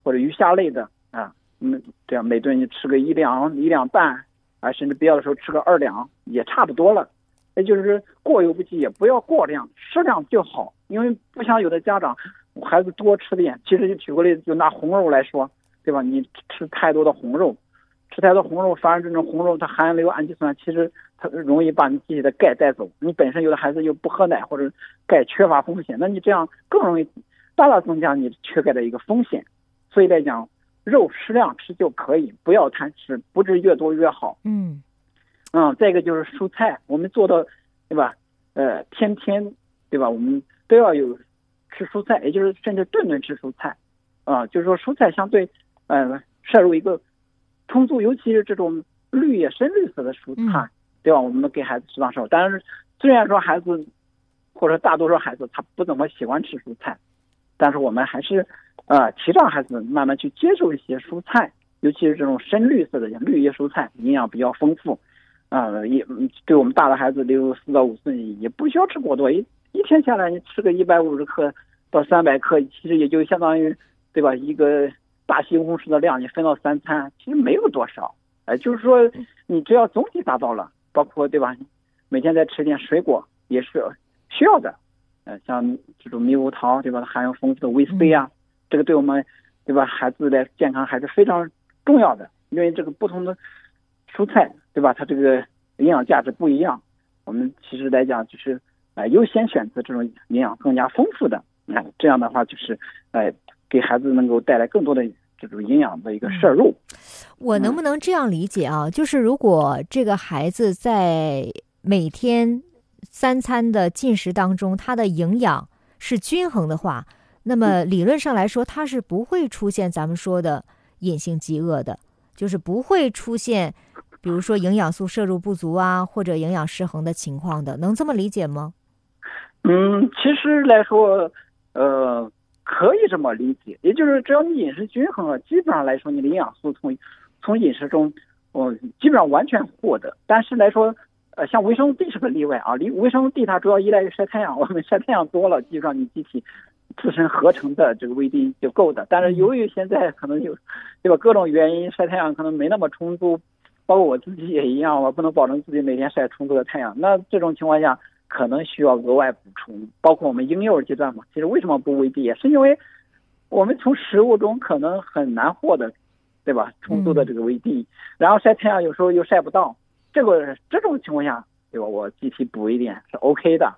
或者鱼虾类的啊，这样每顿你吃个1两1两半啊，甚至必要的时候吃个2两也差不多了。也就是过犹不及，也不要过量，适量就好。因为不像有的家长，孩子多吃点，其实就举个例子，就拿红肉来说，对吧？你吃太多的红肉，反而这种红肉它含有氨基酸，其实它容易把你机体的钙带走。你本身有的孩子又不喝奶或者钙缺乏风险，那你这样更容易大大增加你缺钙的一个风险。所以来讲，肉适量吃就可以，不要贪吃，不是越多越好。再一个就是蔬菜，我们做到，对吧？天天，对吧？我们都要有吃蔬菜，也就是甚至顿顿吃蔬菜，就是说蔬菜相对，摄入一个充足，尤其是这种绿叶深绿色的蔬菜，对吧？我们给孩子适当摄入。但是虽然说孩子或者大多数孩子他不怎么喜欢吃蔬菜，但是我们还是提倡孩子慢慢去接受一些蔬菜，尤其是这种深绿色的绿叶蔬菜，营养比较丰富。也对我们大的孩子4到5岁也不需要吃过多，一天下来你吃个150克到300克，其实也就相当于，对吧？一个大西红柿的量，你分到3餐，其实没有多少。就是说你只要总体达到了，包括对吧？每天再吃点水果也是需要的。像这种猕猴桃，对吧？含有丰富的维 C 啊，这个对我们，对吧？孩子的健康还是非常重要的，因为这个不同的蔬菜，对吧？它这个营养价值不一样，我们其实来讲就是优先选择这种营养更加丰富的，这样的话就是给孩子能够带来更多的这种营养的一个摄入。 我能不能这样理解啊？就是如果这个孩子在每天3餐的进食当中，他的营养是均衡的话，那么理论上来说，他是不会出现咱们说的隐性饥饿的，就是不会出现比如说营养素摄入不足啊，或者营养失衡的情况的，能这么理解吗？ 其实来说，可以这么理解，也就是只要你饮食均衡了，基本上来说你的营养素从饮食中，基本上完全获得。但是来说，像维生素 D 是个例外啊，维生素 D 它主要依赖于晒太阳，我们晒太阳多了，基本上你机体自身合成的这个维 D 就够的。但是由于现在可能有，对吧？各种原因晒太阳可能没那么充足，包括我自己也一样，我不能保证自己每天晒充足的太阳。那这种情况下，可能需要额外补充。包括我们婴幼儿阶段嘛，其实为什么不维 D，也是因为我们从食物中可能很难获得，对吧？充足的这个维 D，然后晒太阳有时候又晒不到，这种情况下，对吧？我集体补一点是 OK 的。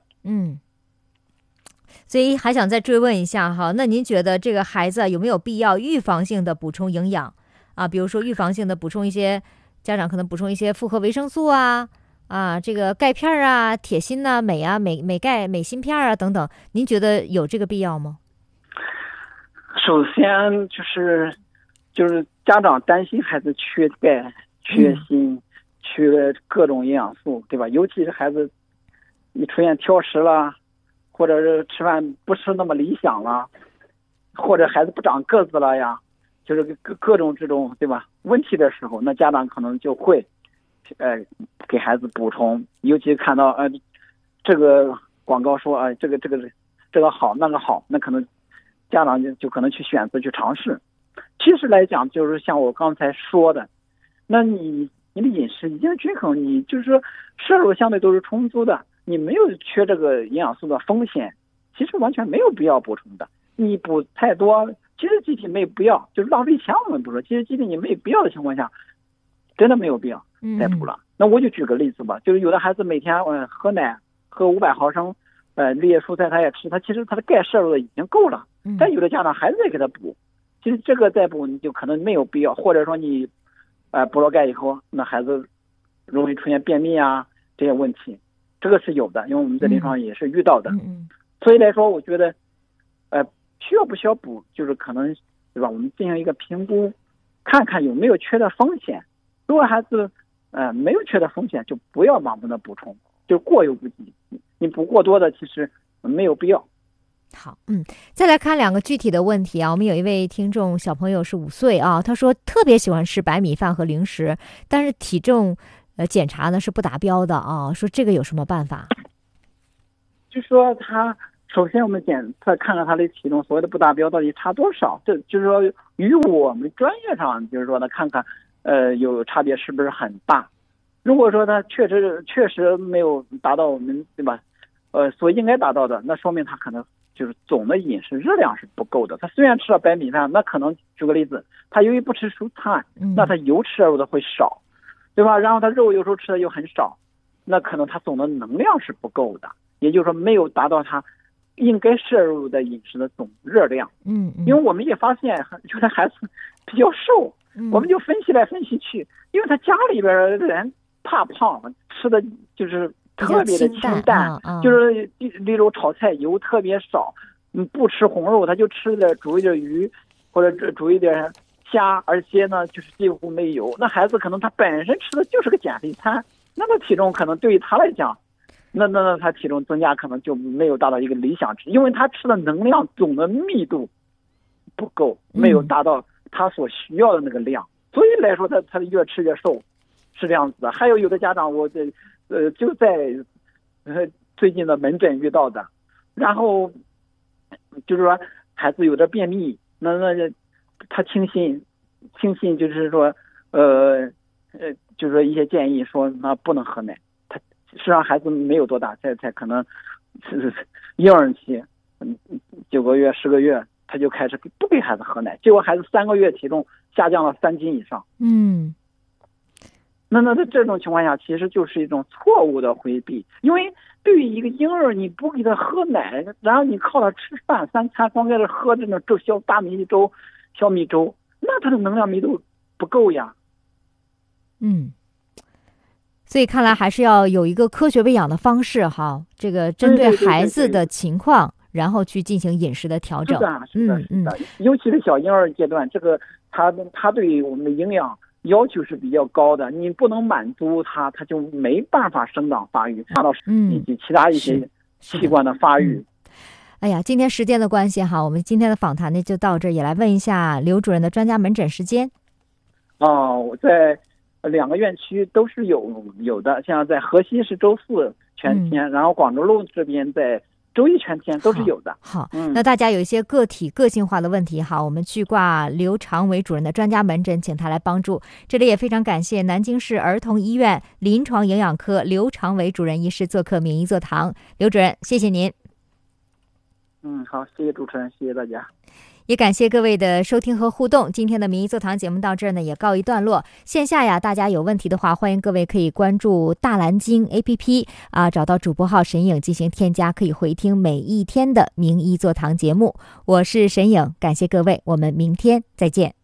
所以还想再追问一下哈，那您觉得这个孩子有没有必要预防性的补充营养啊？比如说预防性的补充一些，家长可能补充一些复合维生素啊，这个钙片啊、铁锌啊、镁啊、镁钙、镁锌片啊等等，您觉得有这个必要吗？ 首先就是家长担心孩子缺钙、缺锌、缺各种营养素，对吧？尤其是孩子你出现挑食了，或者是吃饭不是那么理想了，或者孩子不长个子了呀，就是各种这种，对吧？问题的时候，那家长可能就会给孩子补充，尤其看到这个广告说这个好那个好，那可能家长就可能去选择去尝试。其实来讲，就是像我刚才说的，那你的饮食已经均衡，你就是说摄入相对都是充足的，你没有缺这个营养素的风险，其实完全没有必要补充的。你补太多，其实机体没有必要，就是浪费钱我们不说，其实机体你没有必要的情况下，真的没有必要再补了。那我就举个例子吧，就是有的孩子每天喝奶喝500毫升，绿叶蔬菜他也吃，他其实他的钙摄入的已经够了，但有的家长还是在给他补，其实这个再补你就可能没有必要，或者说你补了钙以后，那孩子容易出现便秘啊这些问题，这个是有的，因为我们在临床也是遇到的。所以来说，我觉得需要不需要补，就是可能，对吧？我们进行一个评估，看看有没有缺的风险。如果孩子没有缺的风险，就不要盲目的补充，就过犹不及。你补过多的，其实没有必要。 好，再来看2个具体的问题啊。我们有一位听众小朋友是5岁啊，他说特别喜欢吃白米饭和零食，但是体重检查呢是不达标的啊，说这个有什么办法？ 就说他首先我们检测看看他的体重所谓的不达标到底差多少，这就是说与我们专业上就是说呢看看有差别是不是很大。如果说他确实没有达到我们对吧所应该达到的，那说明他可能就是总的饮食热量是不够的。他虽然吃了白米饭，那可能举个例子，他由于不吃蔬菜，那他油摄入的会少，对吧？然后他肉有时候吃的又很少，那可能他总的能量是不够的，也就是说没有达到他应该摄入的饮食的总热量。因为我们也发现有的孩子比较瘦，我们就分析来分析去，因为他家里边的人怕胖，吃的就是特别的清淡，就是例如炒菜油特别少，不吃红肉，他就吃点煮一点鱼或者煮一点虾，而且呢就是几乎没油。那孩子可能他本身吃的就是个减肥餐，那么体重可能对于他来讲，那他体重增加可能就没有达到一个理想值，因为他吃的能量总的密度不够，没有达到他所需要的那个量，所以来说他越吃越瘦，是这样子的。还有的家长我就在最近的门诊遇到的，然后就是说孩子有点便秘，那他轻信就是说就是说一些建议说那不能喝奶，他实际上孩子没有多大，才可能是婴儿期，9个月10个月他就开始不给孩子喝奶，结果孩子3个月体重下降了3斤以上。那这种情况下其实就是一种错误的回避，因为对于一个婴儿你不给他喝奶，然后你靠他吃饭3餐光给他喝这种大米粥小米粥，那他的能量密度不够呀。 所以看来还是要有一个科学喂养的方式哈，这个针对孩子的情况然后去进行饮食的调整。 是的，尤其是小婴儿阶段，这个他对于我们的营养要求是比较高的，你不能满足他就没办法生长发育，达到以及其他一些器官的发育。 哎呀，今天时间的关系哈，我们今天的访谈呢就到这儿，也来问一下刘主任的专家门诊时间。我在2个院区都是有的，像在河西是周4全天，然后广州路这边在周1全天都是有的。好，那大家有一些个性化的问题哈，我们去挂刘长伟主任的专家门诊，请他来帮助。这里也非常感谢南京市儿童医院临床营养科刘长伟主任医师做客名医座堂。刘主任，谢谢您。 好，谢谢主持人，谢谢大家。 也感谢各位的收听和互动，今天的名医座堂节目到这儿呢也告一段落。线下呀，大家有问题的话，欢迎各位可以关注大蓝鲸 APP 找到主播号沈颖进行添加，可以回听每一天的名医座堂节目。我是沈颖，感谢各位，我们明天再见。